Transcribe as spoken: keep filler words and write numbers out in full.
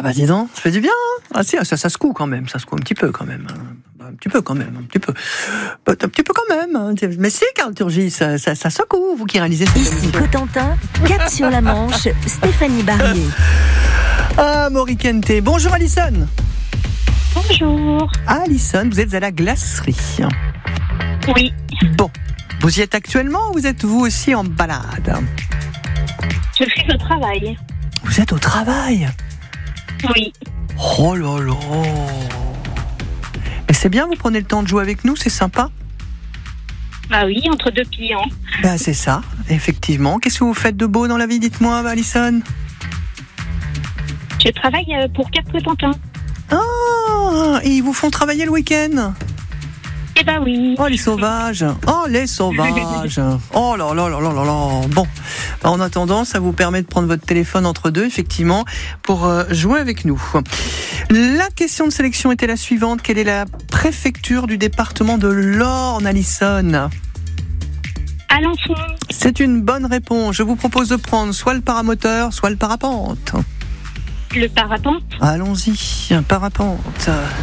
bah dis donc, ça fait du bien. Hein. Ah si, ça, ça secoue quand même, ça secoue un petit peu quand même. Un petit peu quand même, un petit peu. Un petit peu quand même. Hein. Mais si, Carl Turgis, ça, ça, ça secoue, vous qui réalisez cette Ici émission. Cotentin, Cap sur la Manche, Stéphanie Barrier. Ah, Maury Kente. Bonjour Alison. Bonjour. Ah, Alison, vous êtes à la glacerie. Oui. Bon, vous y êtes actuellement ou vous êtes vous aussi en balade? Je suis au travail. Vous êtes au travail? Oui. Oh là là. Mais c'est bien, vous prenez le temps de jouer avec nous, c'est sympa. Bah oui, entre deux clients. Bah c'est ça, effectivement. Qu'est-ce que vous faites de beau dans la vie, dites-moi, Alison? Je travaille pour Cap Cotentin. Ah, et ils vous font travailler le week-end? Eh bah oui. Oh les sauvages. Oh les sauvages. Oh là là là là là là. Bon, en attendant, ça vous permet de prendre votre téléphone entre deux, effectivement, pour euh, jouer avec nous. La question de sélection était la suivante. Quelle est la préfecture du département de l'Orne, Alison? Alençon. C'est une bonne réponse. Je vous propose de prendre soit le paramoteur, soit le parapente. Le parapente. Allons-y, parapente.